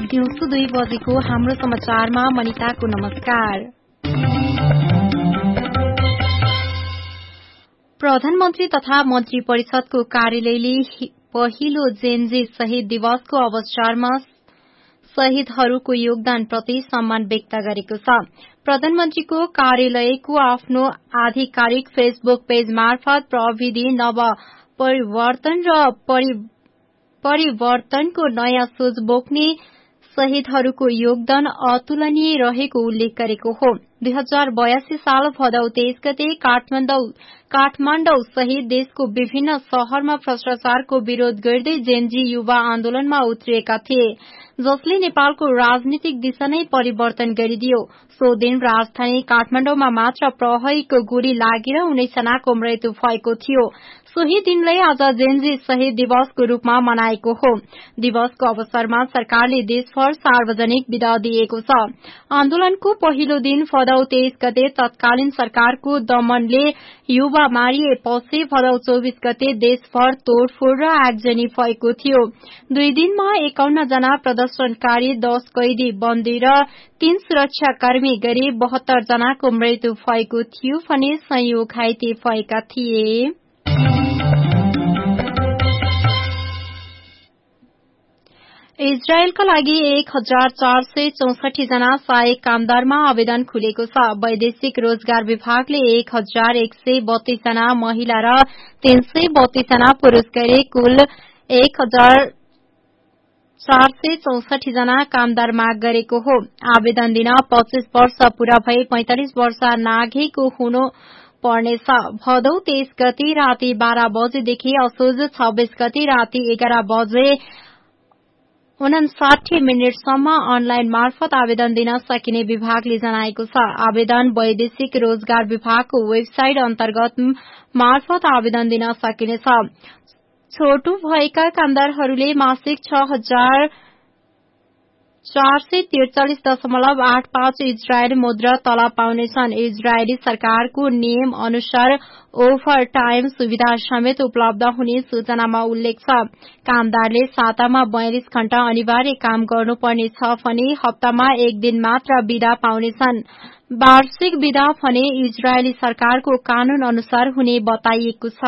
दिउँसो 2 बजेको हाम्रो समाचारमा मनिताको नमस्कार। प्रधानमन्त्री तथा मन्त्री परिषदको कार्यालयले पहिलो जेनजी शहीद दिवसको अवसरमा शहीदहरूको योगदानप्रति सम्मान व्यक्त गरेको छ। प्रधानमन्त्रीको कार्यालयको आफ्नो आधिकारिक फेसबुक पेज मार्फत प्रविधि नव परिवर्तन र परिवर्तनको नयाँ सोच बोक्ने शहीदहरूको योगदान अतुलनीय रहेको उल्लेख गरेको हो। 2082 साल भदौ 23 गते काठमाडौँ सहित देशको विभिन्न शहरमा भ्रष्टाचारको विरोध गर्दै जेनजी युवा आन्दोलनमा उत्रिएका थिए, जसले नेपालको राजनीतिक दिशा नै परिवर्तन गरिदियो। सो दिन राजधानी काठमाडौँमा मात्र प्रहरीको गोली लागेर 19 जनाको मृत्यु भएको थियो। सोही दिनलाई आज जेनजी शहीद दिवसको रूपमा मनाएको हो। दिवसको अवसरमा सरकारले देशभर सार्वजनिक बिदा दिएको छ। आन्दोलनको पहिलो दिन भदौ 23 गते तत्कालीन सरकारको दमनले युवा मारिएपछि भदौ 24 गते देशभर तोडफोड र आगजनी भएको थियो। 2 दिनमा 51 जना प्रदर्शनकारी, 10 कैदी बन्दी र 3 सुरक्षाकर्मी गरी 72 जनाको मृत्यु भएको थियो भने संयोग घाइते भएका थिए। इजरायलका लागि 1464 जना सहायक कामदारमा आवेदन खुलेको छ। वैदेशिक रोजगार विभागले 1132 जना महिला र 332 जना पुरूष गरी कुल 1464 जना कामदार माग गरेको हो। आवेदन दिन 25 वर्ष पूरा भई 45 वर्ष नाघेको हुनु पर्नेछ। भदौ 23 गते राति 12 बजेदेखि असोज 26 गते राति 11 बजे 59 मिनटसम्म अनलाइन मार्फत आवेदन दिन सकिने विभागले जनाएको छ। आवेदन वैदेशिक रोजगार विभागको वेबसाइट अन्तर्गत मार्फत आवेदन दिन सकिनेछ। छोटो भएका कामदारहरूले मासिक 6443.85 इजरायली मुद्रा तलब पाउनेछन्। इजरायली सरकारको नियम अनुसार ओभर टाइम सुविधा समेत उपलब्ध हुने सूचनामा उल्लेख छ। कामदारले सातामा 42 घण्टा अनिवार्य काम गर्नुपर्ने छ भने हप्तामा 1 दिन मात्र बिदा पाउनेछन्। वार्षिक बिदा भने इजरायली सरकारको कानून अनुसार हुने बताइएको छ।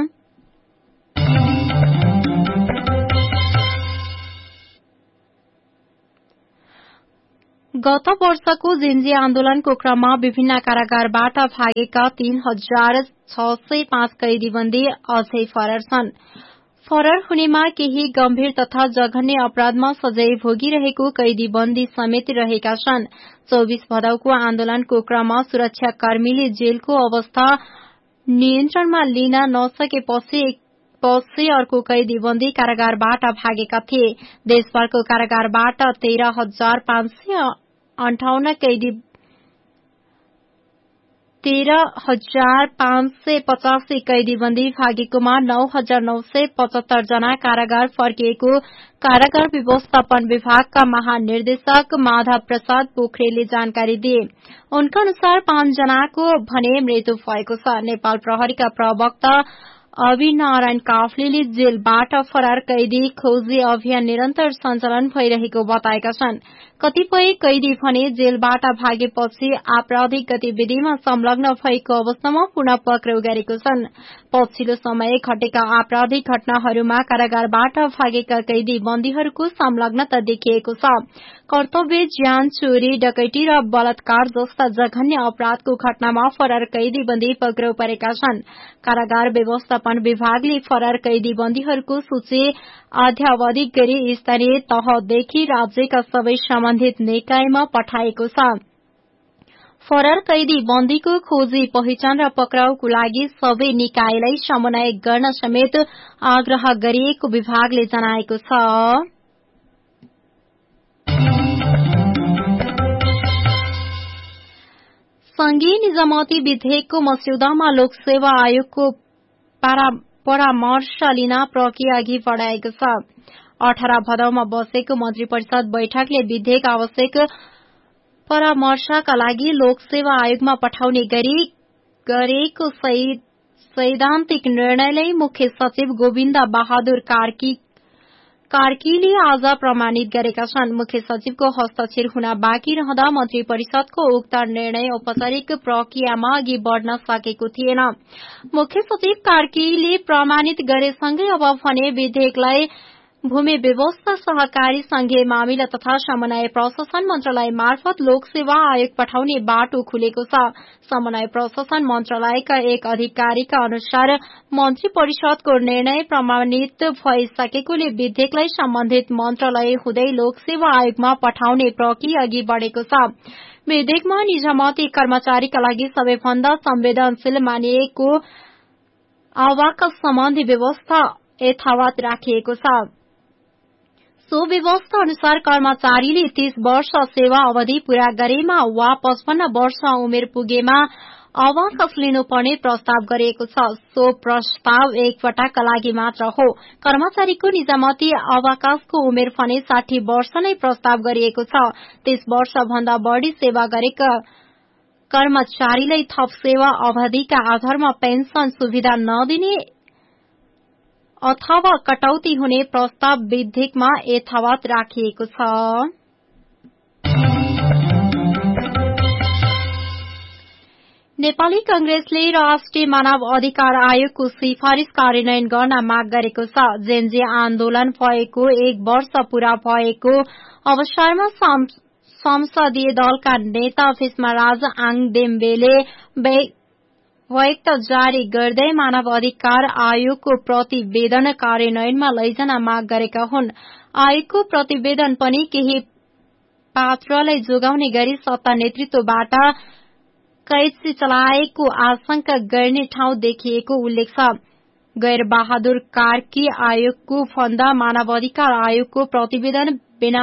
गत वर्षको जेनजी आन्दोलनको क्रममा विभिन्न कारागारबाट भागेका 3605 कैदीबन्दी अझै फरार छन्। फरार हुनेमा केही गम्भीर तथा जघन्य अपराधमा सजाय भोगिरहेको कैदीबन्दी समेत रहेका छन्। 24 भदौको आन्दोलनको क्रममा सुरक्षाकर्मीले जेलको अवस्था नियन्त्रणमा लिन नसकेपछि अर्को कैदीबन्दी कारागारबाट भागेका थिए। देशभरको कारागारबाट 13,585 कैदीबन्दी भागेकोमा 9,975 जना कारागार फर्किएको कारागार व्यवस्थापन विभागका महानिर्देशक माधव प्रसाद पोखरेलले जानकारी दिए। उनका अनुसार 5 जनाको भने मृत्यु भएको छ। नेपाल प्रहरीका प्रवक्ता अविनारायण काफ्लेले जेलबाट फरार कैदी खोजी अभियान निरन्तर सञ्चालन भइरहेको बताएका छन्। कतिपय कैदी भने जेलबाट भागेपछि आपराधिक गतिविधिमा संलग्न भएको अवस्थामा पुनः पक्राउ गरेको छन्। पछिल्लो समय घटेका आपराधिक घटनाहरूमा कारागारबाट भागेका कैदी बन्दीहरूको संलग्नता देखिएको छ। कर्तव्य, ज्यान, चोरी, डकैती र बलात्कार जस्ता जघन्य अपराधको घटनामा फरार कैदीबन्दी पक्राउ परेका छन्। कारागार व्यवस्थापन विभागले फरार कैदीबन्दीहरूको सूची अध्यावधिक गरी स्थानीय तहदेखि राज्यका सबै सम्बन्धित निकायमा पठाएको छ। फरार कैदी बन्दीको खोजी, पहिचान र पक्राउको लागि सबै निकायलाई समन्वय गर्न समेत आग्रह गरिएको विभागले जनाएको छ। संघीय निजामती विधेयकको मस्यौदामा लोकसेवा आयोगको परामर्श लिन प्रक्रिया अघि बढ़ाएको छ। 18 भदौमा बसेको मन्त्री परिषद बैठकले विधेयक आवश्यक परामर्शका लागि लोकसेवा आयोगमा पठाउने गरेको सैद्धान्तिक निर्णयलाई मुख्य सचिव गोविन्द बहादुर कार्कीले आज प्रमाणित गरेका छन्। मुख्य सचिवको हस्तक्षेप हुन बाँकी रहँदा मन्त्री परिषदको उक्त निर्णय औपचारिक प्रक्रियामा अघि बढ़न सकेको थिएन। मुख्य सचिव कार्कीले प्रमाणित गरेसँगै अब भने विधेयकलाई भूमि व्यवस्था, सहकारी संघीय मामिला तथा समन्वय प्रशासन मन्त्रालय मार्फत लोकसेवा आयोग पठाउने बाटो खुलेको छ। समन्वय प्रशासन मन्त्रालयका एक अधिकारीका अनुसार मन्त्री परिषदको निर्णय प्रमाणित भइसकेकोले विधेयकलाई सम्बन्धित मन्त्रालय हुँदै लोकसेवा आयोगमा पठाउने प्रक्रिया अघि बढ़ेको छ। विधेयकमा निजामती कर्मचारीका लागि सबैभन्दा संवेदनशील मानिएको आवास सम्बन्धी व्यवस्था यथावत राखिएको छ। सो व्यवस्था अनुसार कर्मचारीले 30 वर्ष सेवा अवधि पूरा गरेमा वा 55 वर्ष उमेर पुगेमा आवास लिनुपर्ने प्रस्ताव गरिएको छ। सो प्रस्ताव एक पटकका लागि मात्र हो। कर्मचारीको निजामती अवकाशको उमेर भने 60 वर्ष नै प्रस्ताव गरिएको छ। 30 वर्ष भन्दा बढ़ी सेवा गरेका कर्मचारीलाई थप सेवा अवधिका आधारमा पेन्सन सुविधा नदिने अथवा कटौती हुने प्रस्ताव विधेयकमा यथावत राखिएको छ। नेपाली कांग्रेसले राष्ट्रिय मानव अधिकार आयोगको सिफारिश कार्यान्वयन गर्न माग गरेको छ। जेनजी आन्दोलन भएको 1 वर्ष पूरा भएको अवसरमा संसदीय दलका नेता भीष्मराज आङदेम्बेले वक्त जारी गर्दै मानव अधिकार आयोगको प्रतिवेदन कार्यान्वयनमा लैजान माग गरेका हुन्। आयोगको प्रतिवेदन पनि केही पात्रलाई जोगाउने गरी सत्ता नेतृत्वबाट कैद चलाएको आशंका गर्ने ठाउँ देखिएको उल्लेख छ। गैर बहादुर कार्की आयोगको भन्दा मानव अधिकार आयोगको प्रतिवेदन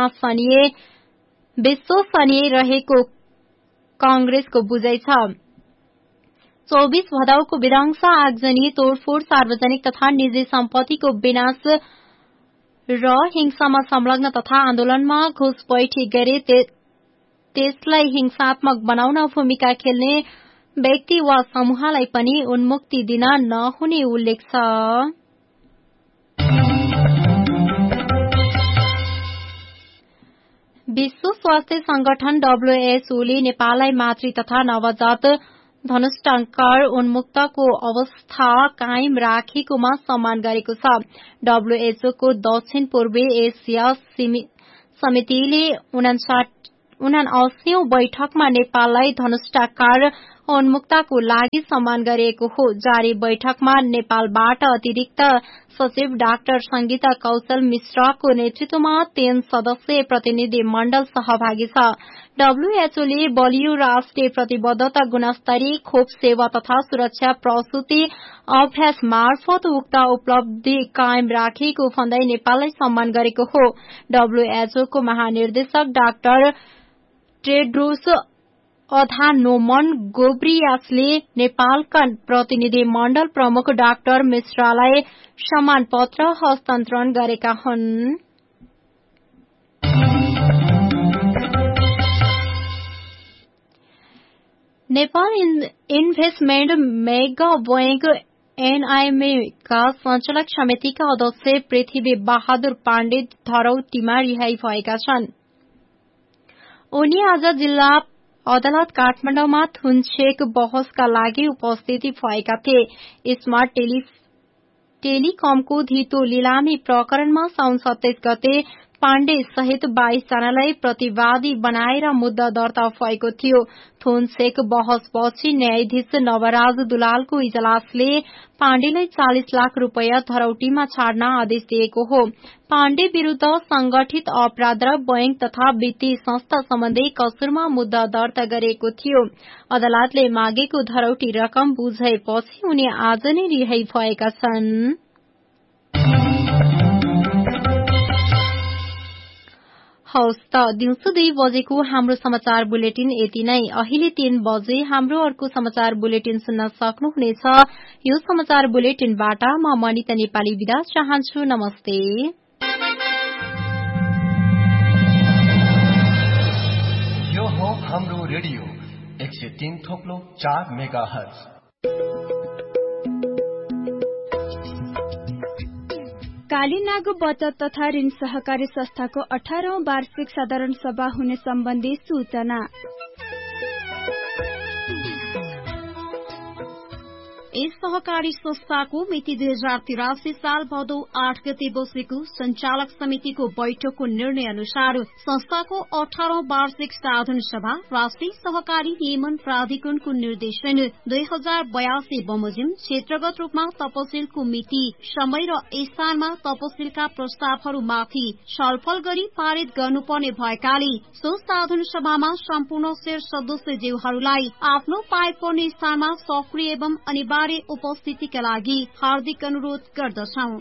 विश्वसनीय रहेको कांग्रेसको बुझाइ छ। 24 भदौको विध्वंस, आगजनी, तोडफोड़, सार्वजनिक तथा निजी सम्पत्तिको विनाश र हिंसामा संलग्न तथा आन्दोलनमा घुसपैठी गरे त्यसलाई हिंसात्मक बनाउन भूमिका खेल्ने व्यक्ति वा समूहलाई पनि उन्मुक्ति दिन नहुने उल्लेख छ। विश्व स्वास्थ्य संगठन WHO ले नेपाललाई मातृ तथा नवजात धनुष्टाङ्कर उन्मुक्तको अवस्था कायम राखेकोमा सम्मान गरेको छ। WHO को दक्षिण पूर्वी एसिया समितिले 79औं बैठकमा नेपाललाई धनुष्टाकार उन्मुक्तको लागि सम्मान गरिएको हो। जारी बैठकमा नेपालबाट अतिरिक्त सचिव डाक्टर संगीता कौशल मिश्रको नेतृत्वमा 3 सदस्यीय प्रतिनिधि मण्डल सहभागी छ। WHO ले बलियो राष्ट्रिय प्रतिबद्धता, गुणस्तरीय खोप सेवा तथा सुरक्षा प्रसूति अभ्यास मार्फत उक्त उपलब्धि कायम राखेको भन्दै नेपाललाई सम्मान गरेको हो। WHO को महानिर्देशक डाक्टर टेड्रोस अधानोमन गोब्रियासले नेपालका प्रतिनिधि मण्डल प्रमुख डाक्टर मिश्रालाई सम्मान पत्र हस्तान्तरण गरेका हुन्। नेपाल इन्भेस्टमेन्ट मेगा बैंक एनआईएमए का संचालक समितिका अध्यक्ष पृथ्वी बहादुर पाण्डे धरौटीमा रिहाई भएका छन्। उनी आज जिल्ला अदालत काठमाडौँमा थुनछेक बहसका लागि उपस्थिति भएका थिए। स्मार्ट टेलिकमको धितो लिलामी प्रकरणमा साउन 27 गते पाण्डे सहित 22 जनालाई प्रतिवादी बनाएर मुद्दा दर्ता भएको थियो। थुनछेक बहसपछि न्यायाधीश नवराज दुलालको इजलासले पाण्डेलाई 40 लाख रूपैयाँ धरौटीमा छाड्न आदेश दिएको हो। पाण्डे विरूद्ध संगठित अपराध र बैंक तथा वित्तीय संस्था सम्बन्धी कसुरमा मुद्दा दर्ता गरिएको थियो। अदालतले मागेको धरौटी रकम बुझेपछि उनी आज नै रिहाई भएका छन्। हौस् त दिउँसो 2 बजेको हाम्रो समाचार बुलेटिन यति नै। अहिले 3 बजे हाम्रो अर्को समाचार बुलेटिन सुन्न सक्नुहुनेछ। यो समाचार बुलेटिनबाट म मनिता नेपाली बिदा चाहन्छु। नमस्ते। यो हो हाम्रो रेडियो 103.4 मेगाहर्ज। कालीनाग बचत तथा ऋण सहकारी संस्थाको 18औं वार्षिक साधारण सभा हुने सम्बन्धी सूचना। यस सहकारी संस्थाको मिति 2083 साल भदौ 8 गते बसेको संचालक समितिको बैठकको निर्णय अनुसार संस्थाको 18औं वार्षिक साधारण सभा राष्ट्रिय सहकारी नियमन प्राधिकरणको निर्देशन 2082 बमोजिम क्षेत्रगत रूपमा तपसिलको मिति, समय र स्थानमा तपसिलका प्रस्तावहरूमाथि छलफल गरी पारित गर्नुपर्ने भएकाले सो साधारण सभामा सम्पूर्ण शेर सदस्यज्यूहरूलाई आफ्नो पाए पर्ने स्थानमा सक्रिय एवं अनिवार्य उपस्थितिका लागि हार्दिक अनुरोध गर्दछौं।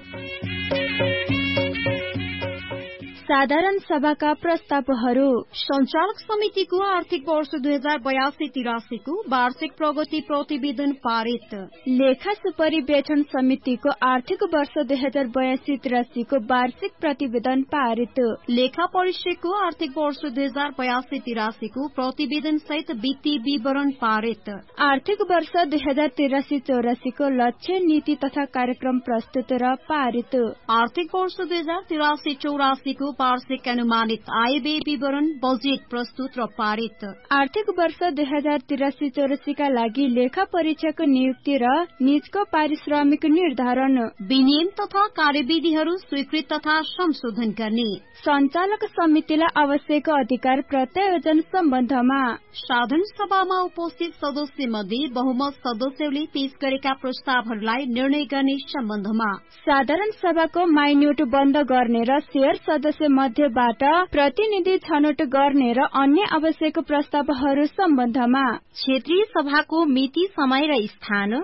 साधारण सभाका प्रस्तावहरू। संचालक समितिको आर्थिक वर्ष 2082-83 को वार्षिक प्रगति प्रतिवेदन पारित। लेखा सुपरिवेक्षण समितिको आर्थिक वर्ष 2082-83 को वार्षिक प्रतिवेदन पारित। लेखा परिषदको आर्थिक वर्ष 2082-83 को प्रतिवेदन सहित वित्तीय विवरण पारित। आर्थिक वर्ष 2083-84 को लक्ष्य, नीति तथा कार्यक्रम प्रस्तुत र पारित। आर्थिक वर्ष 2083-84 को वार्षिक अनुमानित आय व्यय विवरण, बजेट प्रस्तुत र पारित। आर्थिक वर्ष 2083-84 का लागि लेखा परीक्षक नियुक्ति र निजको पारिश्रमिक निर्धारण, विनियम तथा कार्यविधिहरू स्वीकृत तथा संशोधन गर्ने। संचालक समितिलाई आवश्यक अधिकार प्रत्यायोजन सम्बन्धमा साधारण सभामा उपस्थित सदस्य मध्ये बहुमत सदस्यले पेश गरेका प्रस्तावहरूलाई निर्णय गर्ने सम्बन्धमा साधारण सभाको माइन्युट बन्द गर्ने र शेयर सदस्य मध्येबाट प्रतिनिधि छनौट गर्ने र अन्य आवश्यक प्रस्तावहरू सम्बन्धमा क्षेत्रीय सभाको मिति, समय र स्थान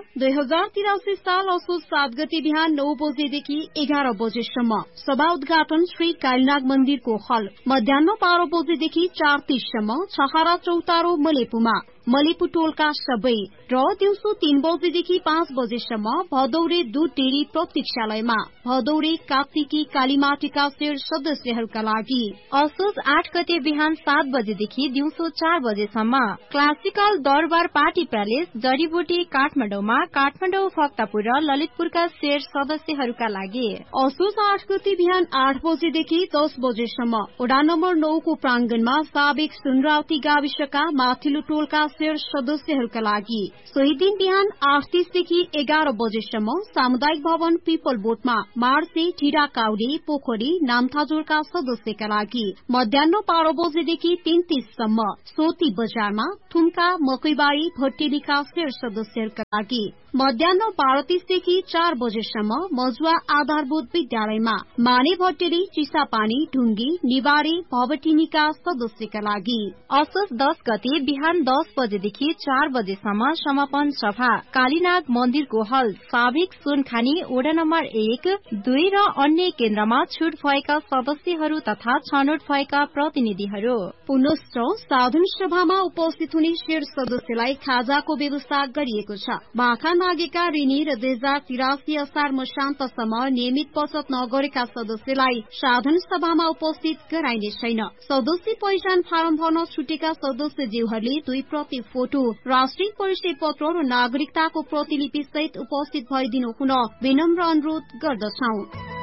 2083 साल असोज 7 गते बिहान 9 बजेदेखि 11 बजेसम्म। सभा उद्घाटन श्री कालीनाग मन्दिरको हल, मध्याह्न 12 बजेदेखि 4:30 सम्म, छहारा चौतारो मलेपुमा। मलेपु टोलका सबै र दिउँसो 3 बजेदेखि 5 बजेसम्म भदौरे दूध डेरी प्रतीक्षालयमा। भदौरे कार्तिकी कालीमाटीका शेर सदस्यहरूका लागि असोज 8 गते बिहान 7 बजेदेखि दिउँसो 4 बजेसम्म क्लासिकल दरबार पार्टी प्यालेस, जडीबुटी काठमाडौँमा। काठमाडौँ, भक्तपुर र ललितपुरका शेर सदस्यहरूका लागि असोज 8 गते बिहान 8 बजेदेखि 10 बजेसम्म वडा नम्बर 9 को प्रांगणमा साबिक सुनरावती गाविसका माथिल्लो टोलका शेर सदस्यहरूका लागि सोही दिन बिहान 8:30 देखि 11 बजेसम्म सामुदायिक भवन पिपल बोटमा। मार्से, ढिरा काउडे, पोखरी, नामथाजोरका सदस्यका लागि मध्याह्न 12 बजेदेखि 3:30 सम्म सोती बजारमा। थुम्का, मकैबारी, भट्टेलीका शेर सदस्यहरूका लागि मध्याह्न 12:30 देखि 4 बजेसम्म मजुवा आधारभूत विद्यालयमा। माने, भट्टेली, चिसापानी, ढुंगी, निवारे, भवटिनीका सदस्यका लागि असोज 10 गते बिहान 10 बजेदेखि 4 बजेसम्म समापन सभा कालीनाग मन्दिरको हल, साबिक सुनखानी वडा नम्बर 1, 2 र अन्य केन्द्रमा छुट भएका सदस्यहरू तथा छनौट भएका प्रतिनिधिहरू। पुनश्च साधारण सभामा उपस्थित हुने शेर सदस्यलाई खाजाको व्यवस्था गरिएको छ। बाँखा नागेका ऋणी र 2083 असार मसान्तसम्म नियमित बचत नगरेका सदस्यलाई साधारण सभामा उपस्थित गराइने छैन। सदस्य पहिचान फारम भर्न छुटेका सदस्यज्यूहरूले 2 प्रति फोटो, राष्ट्रिय परिचय पत्र र नागरिकताको प्रतिलिपि सहित उपस्थित भइदिनु हुन विनम्र अनुरोध गर्दछौं।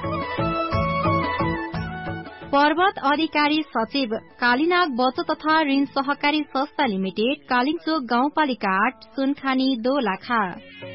पर्वत अधिकारी सचिव कालीनाग बचत तथा ऋण सहकारी संस्था लिमिटेड, कालिङचोक गाउँपालिका 8, सुनखानी, दोलखा।